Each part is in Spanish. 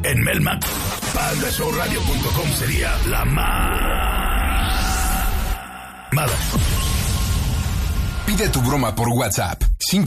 En Melmac, pandashowradio.com sería la mala. Pide tu broma por WhatsApp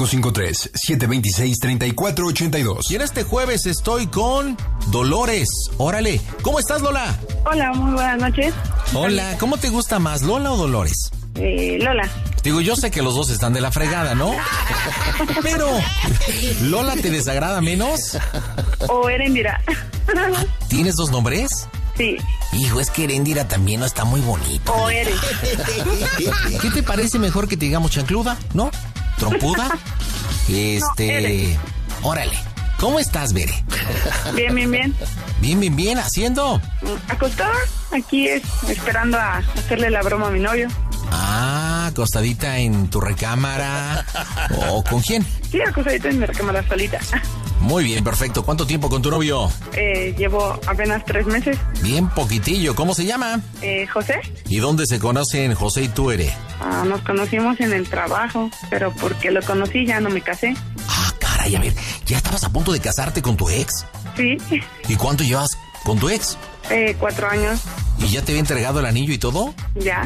553-726-3482. Y en este jueves estoy con Dolores. Órale, ¿cómo estás, Lola? Hola, muy buenas noches. Hola, ¿cómo te gusta más, Lola o Dolores? Lola. Digo, yo sé que los dos están de la fregada, ¿no? Pero, ¿Lola te desagrada menos? O Erendira. ¿Tienes dos nombres? Sí. Hijo, es que Erendira también no está muy bonito. O eres. ¿Qué te parece mejor que te digamos chancluda? ¿No? ¿Trompuda? Eres. Órale. ¿Cómo estás, Bere? Bien, bien, bien. Bien, ¿haciendo? Acostada, aquí esperando a hacerle la broma a mi novio. Ah, acostadita en tu recámara. ¿O con quién? Sí, acostadita en mi recámara solita. Muy bien, perfecto. ¿Cuánto tiempo con tu novio? Llevo apenas 3 meses. Bien poquitillo. ¿Cómo se llama? José. ¿Y dónde se conocen José y tú, Ere? Nos conocimos en el trabajo, pero porque lo conocí ya no me casé. Ah, caray, a ver, ¿ya estabas a punto de casarte con tu ex? Sí. ¿Y cuánto llevas con tu ex? 4 años. ¿Y ya te había entregado el anillo y todo? Ya.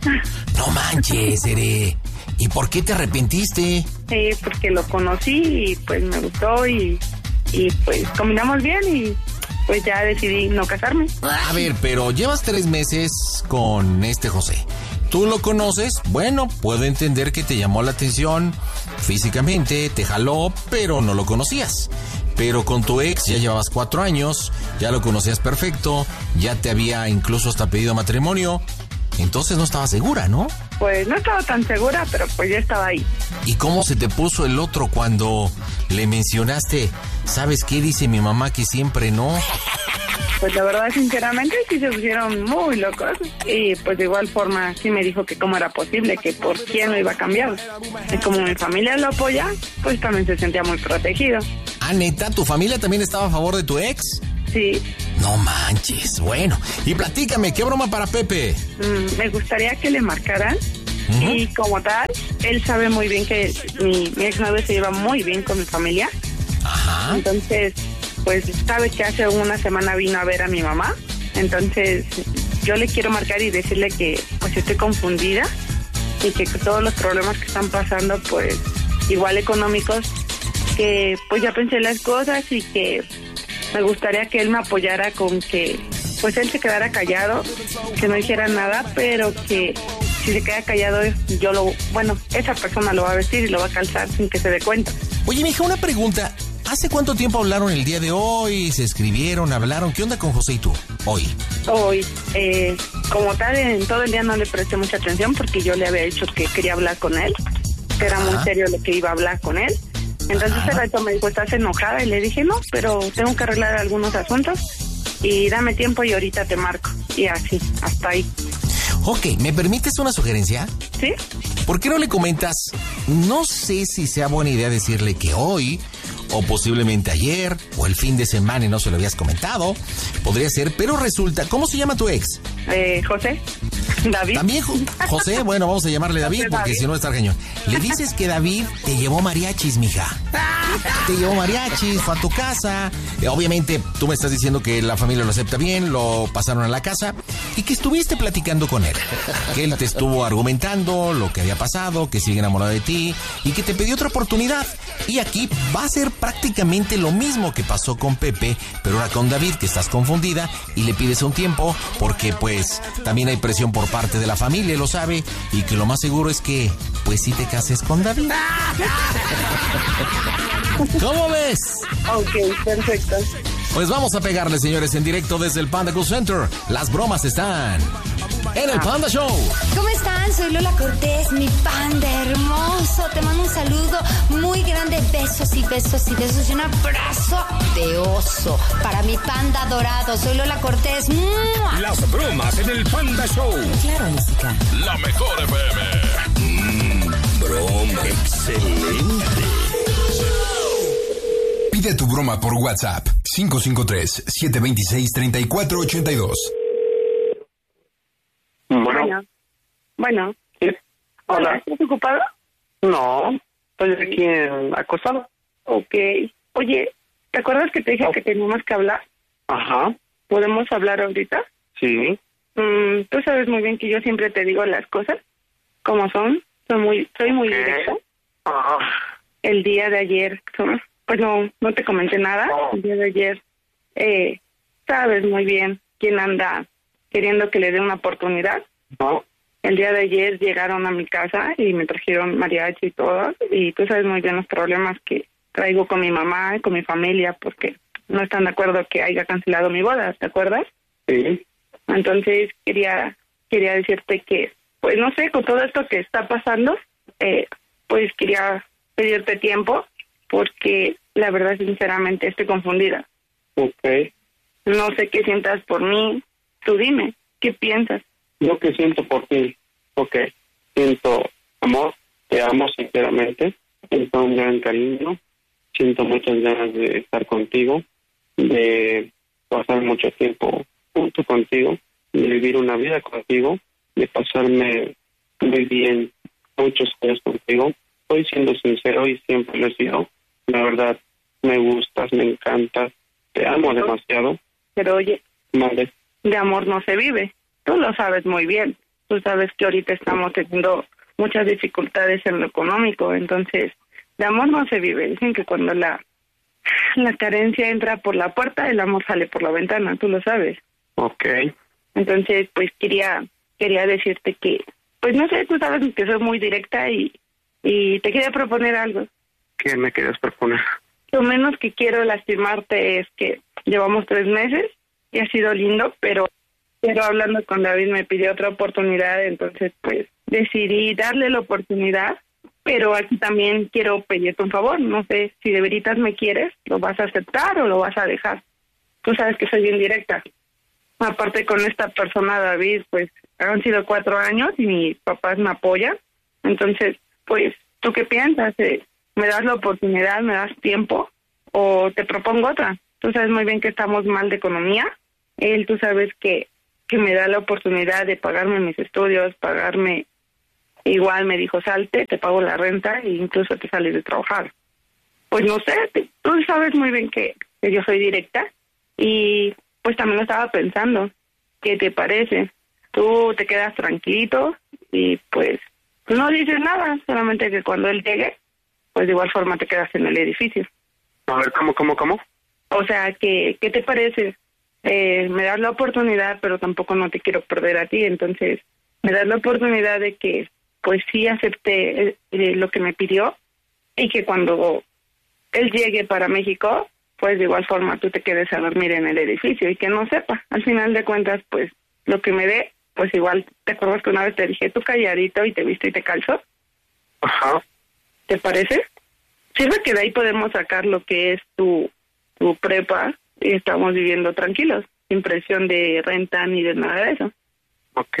No manches, Ere. ¿Y por qué te arrepentiste? Porque lo conocí y pues me gustó y pues combinamos bien y pues ya decidí no casarme. A ver, pero llevas 3 meses con este José. ¿Tú lo conoces? Bueno, puedo entender que te llamó la atención físicamente, te jaló, pero no lo conocías. Pero con tu ex ya llevabas 4 años, ya lo conocías perfecto, ya te había incluso hasta pedido matrimonio. Entonces no estaba segura, ¿no? Pues no estaba tan segura, pero pues ya estaba ahí. ¿Y cómo se te puso el otro cuando le mencionaste, ¿sabes qué dice mi mamá que siempre no? Pues la verdad, sinceramente, sí se pusieron muy locos. Y pues de igual forma sí me dijo que cómo era posible, que por quién lo iba a cambiar. Y como mi familia lo apoya, pues también se sentía muy protegido. Ah, ¿neta? ¿Tu familia también estaba a favor de tu ex? Sí. No manches, bueno. Y platícame, ¿qué broma para Pepe? Me gustaría que le marcaran. Y como tal, él sabe muy bien que mi exnovio se lleva muy bien con mi familia. Ajá. Entonces, pues sabe que hace una semana vino a ver a mi mamá. Entonces, yo le quiero marcar y decirle que pues estoy confundida y que todos los problemas que están pasando, pues igual económicos, que pues ya pensé las cosas y que me gustaría que él me apoyara con que pues él se quedara callado, que no dijera nada, pero que si se queda callado esa persona lo va a vestir y lo va a calzar sin que se dé cuenta. Oye, mija, una pregunta. ¿Hace cuánto tiempo hablaron el día de hoy? ¿Se escribieron, hablaron? ¿Qué onda con José y tú hoy? Hoy, como tal, en todo el día no le presté mucha atención porque yo le había dicho que quería hablar con él, que era muy serio lo que iba a hablar con él. Entonces ese rato me dijo, ¿estás enojada? Y le dije, no, pero tengo que arreglar algunos asuntos y dame tiempo y ahorita te marco. Y así, hasta ahí. Ok, ¿me permites una sugerencia? ¿Sí? ¿Por qué no le comentas? No sé si sea buena idea decirle que hoy, o posiblemente ayer, o el fin de semana y no se lo habías comentado. Podría ser, pero resulta... ¿Cómo se llama tu ex? José. David. También José, bueno, vamos a llamarle David, porque si no está cañón. Le dices que David te llevó mariachis, mija. Te llevó mariachis, fue a tu casa. Obviamente, tú me estás diciendo que la familia lo acepta bien, lo pasaron a la casa y que estuviste platicando con él. Que él te estuvo argumentando lo que había pasado, que sigue enamorado de ti y que te pidió otra oportunidad. Y aquí va a ser prácticamente lo mismo que pasó con Pepe, pero ahora con David, que estás confundida y le pides un tiempo porque pues también hay presión por parte de la familia, lo sabe, y que lo más seguro es que pues sí te cases con David. ¿Cómo ves? Ok, perfecto. Pues vamos a pegarle, señores, en directo desde el Panda Cool Center. Las bromas están en el Panda Show. ¿Cómo están? Soy Lola Cortés, mi panda hermoso. Te mando un saludo muy grande. Besos y besos y besos y un abrazo de oso para mi panda dorado. Soy Lola Cortés. ¡Mua! Las bromas en el Panda Show. Claro, música. La mejor FM. Broma. Excelente. Pide tu broma por WhatsApp 553-726-3482. Bueno. Sí. Hola. ¿Estás ocupado? No, estoy aquí acostado. Ok. Oye, ¿te acuerdas que te dije que teníamos que hablar? Ajá. ¿Podemos hablar ahorita? Sí. Tú sabes muy bien que yo siempre te digo las cosas como son. Soy muy directa. Ajá. El día de ayer, pues no te comenté nada. El día de ayer, sabes muy bien quién anda queriendo que le dé una oportunidad. No. El día de ayer llegaron a mi casa y me trajeron mariachi y todo. Y tú sabes muy bien los problemas que traigo con mi mamá y con mi familia porque no están de acuerdo que haya cancelado mi boda, ¿te acuerdas? Sí. Entonces quería decirte que, pues no sé, con todo esto que está pasando, pues quería pedirte tiempo porque la verdad sinceramente estoy confundida. Ok. No sé qué sientas por mí. Tú dime, ¿qué piensas? Lo que siento por ti. Ok. Siento amor, te amo sinceramente, siento un gran cariño, siento muchas ganas de estar contigo, de pasar mucho tiempo junto contigo, de vivir una vida contigo, de pasarme muy bien muchos años contigo. Estoy siendo sincero y siempre lo he sido. La verdad, me gustas, me encantas, te amo demasiado. Pero oye, Madre. de amor no se vive. Tú lo sabes muy bien. Tú sabes que ahorita estamos teniendo muchas dificultades en lo económico, entonces de amor no se vive. Dicen que cuando la carencia entra por la puerta, el amor sale por la ventana, tú lo sabes. Ok. Entonces, pues quería decirte que, pues no sé, tú sabes que soy muy directa y te quería proponer algo. ¿Qué me quieres proponer? Lo menos que quiero lastimarte es que llevamos 3 meses y ha sido lindo, pero hablando con David me pidió otra oportunidad, entonces pues decidí darle la oportunidad, pero aquí también quiero pedirte un favor. No sé si de veritas me quieres, ¿lo vas a aceptar o lo vas a dejar? Tú sabes que soy bien directa. Aparte con esta persona, David, pues han sido 4 años y mis papás me apoyan. Entonces, pues, ¿tú qué piensas? ¿Me das la oportunidad, me das tiempo o te propongo otra? Tú sabes muy bien que estamos mal de economía. Él, tú sabes que me da la oportunidad de pagarme mis estudios, pagarme, igual me dijo, salte, te pago la renta e incluso te sales de trabajar. Pues no sé, tú sabes muy bien que yo soy directa y pues también lo estaba pensando. ¿Qué te parece? Tú te quedas tranquilito y pues no dices nada, solamente que cuando él llegue, pues de igual forma te quedas en el edificio. A ver, ¿cómo? O sea, ¿qué te parece? Me das la oportunidad, pero tampoco no te quiero perder a ti, entonces me das la oportunidad de que pues sí acepte lo que me pidió y que cuando él llegue para México, pues de igual forma tú te quedes a dormir en el edificio y que no sepa. Al final de cuentas, pues lo que me dé, pues igual, ¿te acuerdas que una vez te dije tú calladito y te visto y te calzo? Ajá. ¿Te parece? Sirve que de ahí podemos sacar lo que es tu prepa y estamos viviendo tranquilos, sin presión de renta ni de nada de eso. Ok.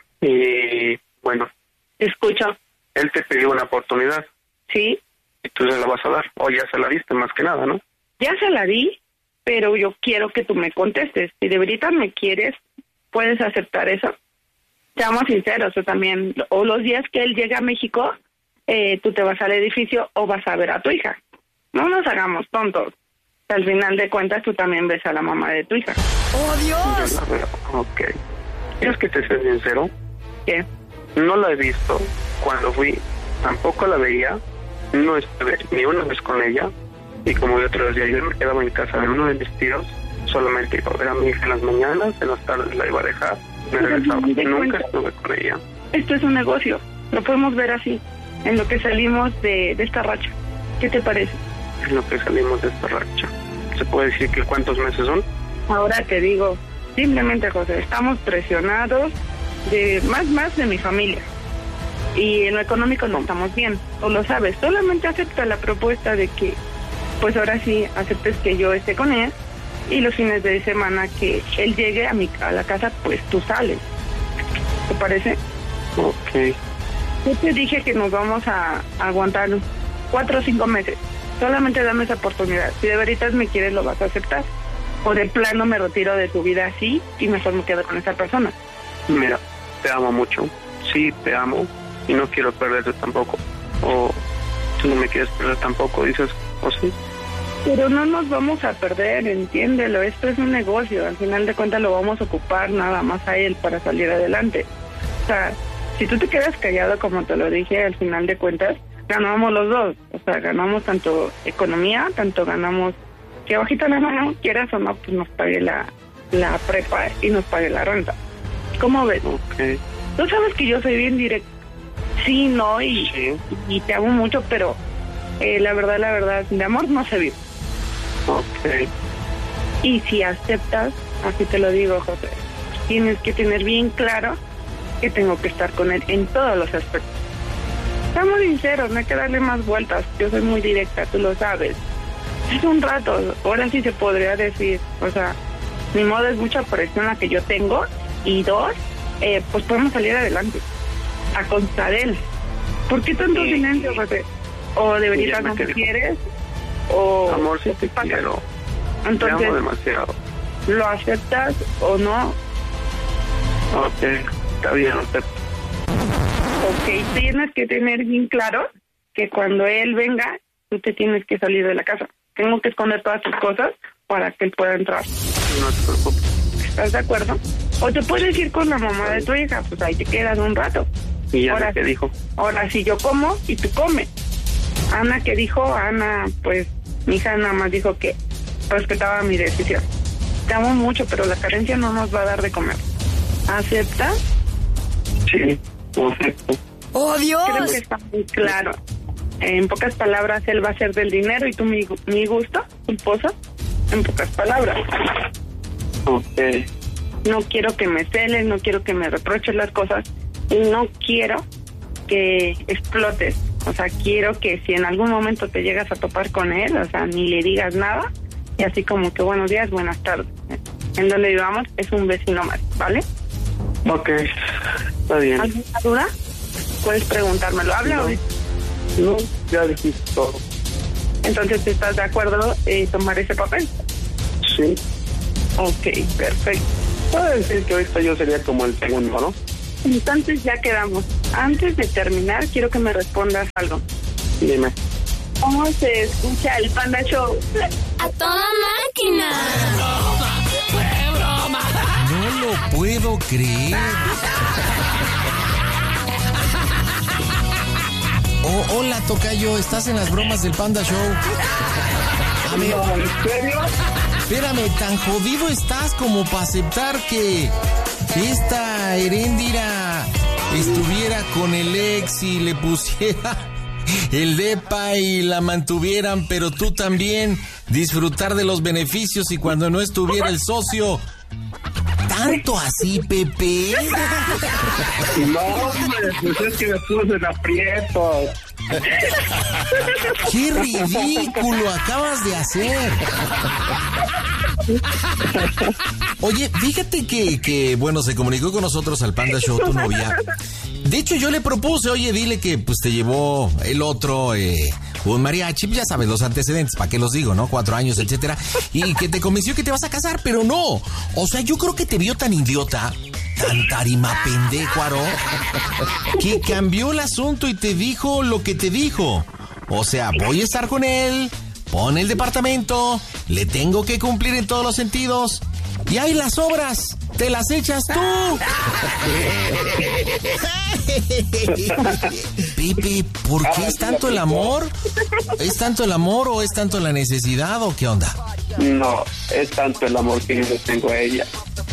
Y bueno. Escucha. Él te pidió una oportunidad. Sí. Y tú se la vas a dar. O ya se la diste más que nada, ¿no? Ya se la di, pero yo quiero que tú me contestes. Si de verdad me quieres, ¿puedes aceptar eso? Seamos sinceros, yo también. O los días que él llegue a México, tú te vas al edificio o vas a ver a tu hija. No nos hagamos tontos. Al final de cuentas, tú también ves a la mamá de tu hija. ¡Oh, Dios! Yo la veo. Ok. ¿Quieres que te sea sincero? ¿Qué? No la he visto. Cuando fui, tampoco la veía. No estuve ni una vez con ella. Y como yo te lo decía, yo me quedaba en casa de uno de mis tíos. Solamente iba a ver a mi hija en las mañanas, en las tardes la iba a dejar. Me regresaba. Nunca estuve con ella. Esto es un negocio. Lo podemos ver así, en lo que salimos de esta racha. ¿Qué te parece? En lo que salimos de esta racha. ¿Se puede decir que cuántos meses son? Ahora te digo, simplemente, José, estamos presionados de más de mi familia. Y en lo económico no estamos bien, tú lo sabes. Solamente acepta la propuesta de que, pues ahora sí, aceptes que yo esté con él y los fines de semana que él llegue a la casa, pues tú sales. ¿Te parece? Ok. Yo te dije que nos vamos a aguantar 4 o 5 meses. Solamente dame esa oportunidad. Si de veritas me quieres, lo vas a aceptar. O de plano me retiro de tu vida así y mejor me quedo con esa persona. Mira, te amo mucho. Sí, te amo. Y no quiero perderte tampoco. O tú no me quieres perder tampoco, dices, ¿o sí? Pero no nos vamos a perder, entiéndelo, esto es un negocio, al final de cuentas lo vamos a ocupar nada más a él para salir adelante. O sea, si tú te quedas callado, como te lo dije, al final de cuentas, ganamos los dos. O sea, ganamos tanto economía, tanto ganamos que bajita la mano, quieras o no, pues nos pague la prepa y nos pague la renta. ¿Cómo ves? Okay. Tú sabes que yo soy bien directa. Sí, no, y te amo mucho, pero la verdad, de amor no se vive. Ok. Y si aceptas, así te lo digo, José, tienes que tener bien claro que tengo que estar con él en todos los aspectos. Estamos sinceros, no hay que darle más vueltas. Yo soy muy directa, tú lo sabes. Es un rato, ahora sí se podría decir. O sea, ni modo, es mucha presión la que yo tengo. Y dos, pues podemos salir adelante. A consta de él. ¿Por qué tanto silencio, José? O de verdad no te quieres, o... Amor, sí te quiero. Entonces, te amo demasiado. ¿lo aceptas o no? Ok, está bien, acepto. Ok, tienes que tener bien claro que cuando él venga, tú te tienes que salir de la casa. Tengo que esconder todas tus cosas para que él pueda entrar. No te preocupes. ¿Estás de acuerdo? O te puedes ir con la mamá de tu hija, pues ahí te quedas un rato. ¿Y ya ahora, qué dijo? Ahora sí, yo como y tú comes. Ana, ¿qué dijo? Ana, pues, mi hija nada más dijo que respetaba mi decisión. Te amo mucho, pero la carencia no nos va a dar de comer. ¿Aceptas? Sí, acepto. ¡Oh, Dios! Creo que está muy claro. En pocas palabras, él va a ser del dinero y tú mi gusto, culposo. En pocas palabras. Ok. No quiero que me celes, no quiero que me reproches las cosas y no quiero que explotes. O sea, quiero que si en algún momento te llegas a topar con él, o sea, ni le digas nada y así como que buenos días, buenas tardes. En donde vivamos es un vecino más, ¿vale? Ok, está bien. ¿Alguna duda? Puedes preguntármelo. ¿Habla o...? No, ya dijiste todo. Entonces, ¿estás de acuerdo en tomar ese papel? Sí. Ok, perfecto. Puedes decir que ahorita yo sería como el segundo, ¿no? Entonces ya quedamos. Antes de terminar, quiero que me respondas algo. Dime. ¿Cómo se escucha el Panda Show? ¡A toda máquina! No lo puedo creer. Oh, hola, tocayo, ¿estás en las bromas del Panda Show? A ver, ¿En serio? espérame, ¿tan jodido estás como para aceptar que esta Heréndira estuviera con el ex y le pusiera el depa y la mantuvieran, pero tú también disfrutar de los beneficios y cuando no estuviera el socio? ¿Tanto así, Pepe? No, hombre, pues es que me puse en aprietos. ¡Qué ridículo acabas de hacer! Oye, fíjate que bueno, se comunicó con nosotros al Panda Show tu novia. De hecho, yo le propuse, oye, dile que pues te llevó el otro, un mariachi, ya sabes, los antecedentes, ¿para qué los digo, no? 4 años, etcétera. Y que te convenció que te vas a casar, pero no. O sea, yo creo que te vio tan idiota, tan tarimapendécuaro, que cambió el asunto y te dijo lo que te dijo. O sea, voy a estar con él, pon el departamento, le tengo que cumplir en todos los sentidos. Y ahí las obras, te las echas tú. Pepe, ¿por qué es tanto el amor? ¿Es tanto el amor o es tanto la necesidad o qué onda? No, es tanto el amor que yo le tengo a ella.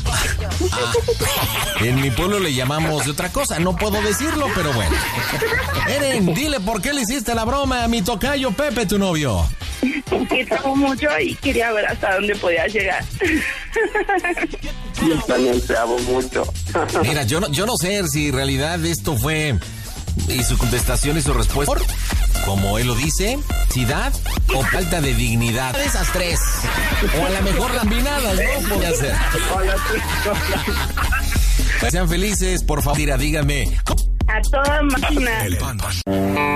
En mi pueblo le llamamos de otra cosa, no puedo decirlo, pero bueno. Eren, dile por qué le hiciste la broma a mi tocayo Pepe, tu novio. Que te amo mucho y quería ver hasta dónde podías llegar. Yo también te amo mucho. Mira, yo no sé si en realidad esto fue... Y su contestación y su respuesta, como él lo dice, ¿cidad o falta de dignidad? Esas tres. O a lo mejor lambinadas, ¿no? Podría ser. Sean felices, por favor. Díganme. A toda máquina. El Panda.